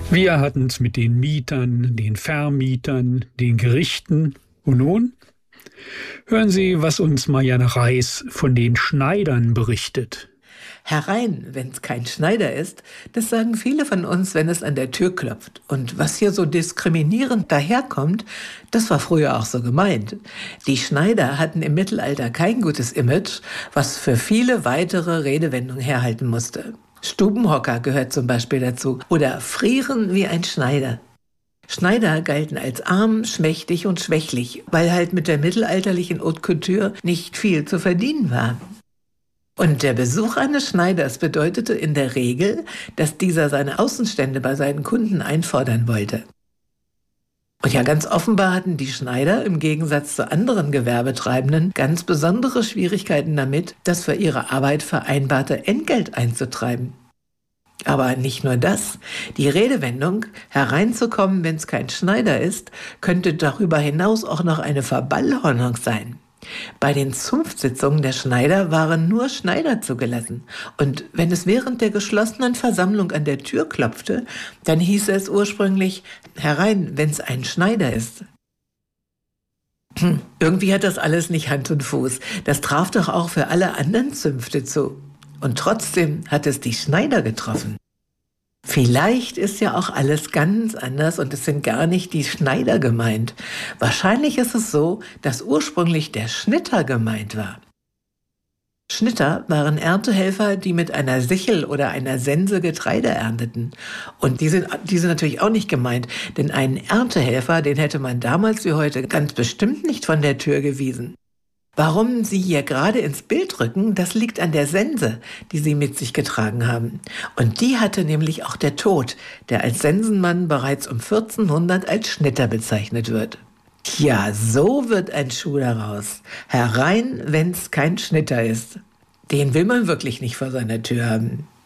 Wir hatten's mit den Mietern, den Vermietern, den Gerichten. Und nun hören Sie, was uns Marianne Reis von den Schneidern berichtet. Herein, wenn's kein Schneider ist, das sagen viele von uns, wenn es an der Tür klopft. Und was hier so diskriminierend daherkommt, das war früher auch so gemeint. Die Schneider hatten im Mittelalter kein gutes Image, was für viele weitere Redewendungen herhalten musste. Stubenhocker gehört zum Beispiel dazu. Oder frieren wie ein Schneider. Schneider galten als arm, schmächtig und schwächlich, weil halt mit der mittelalterlichen Haute Couture nicht viel zu verdienen war. Und der Besuch eines Schneiders bedeutete in der Regel, dass dieser seine Außenstände bei seinen Kunden einfordern wollte. Und ja, ganz offenbar hatten die Schneider im Gegensatz zu anderen Gewerbetreibenden ganz besondere Schwierigkeiten damit, das für ihre Arbeit vereinbarte Entgelt einzutreiben. Aber nicht nur das. Die Redewendung, hereinzukommen, wenn es kein Schneider ist, könnte darüber hinaus auch noch eine Verballhornung sein. Bei den Zunftsitzungen der Schneider waren nur Schneider zugelassen. Und wenn es während der geschlossenen Versammlung an der Tür klopfte, dann hieß es ursprünglich, herein, wenn's ein Schneider ist. Irgendwie hat das alles nicht Hand und Fuß. Das traf doch auch für alle anderen Zünfte zu. Und trotzdem hat es die Schneider getroffen. Vielleicht ist ja auch alles ganz anders und es sind gar nicht die Schneider gemeint. Wahrscheinlich ist es so, dass ursprünglich der Schnitter gemeint war. Schnitter waren Erntehelfer, die mit einer Sichel oder einer Sense Getreide ernteten. Und die sind natürlich auch nicht gemeint, denn einen Erntehelfer, den hätte man damals wie heute ganz bestimmt nicht von der Tür gewiesen. Warum sie hier gerade ins Bild rücken, das liegt an der Sense, die sie mit sich getragen haben. Und die hatte nämlich auch der Tod, der als Sensenmann bereits um 1400 als Schnitter bezeichnet wird. Tja, so wird ein Schuh daraus. Herein, wenn's kein Schnitter ist. Den will man wirklich nicht vor seiner Tür haben.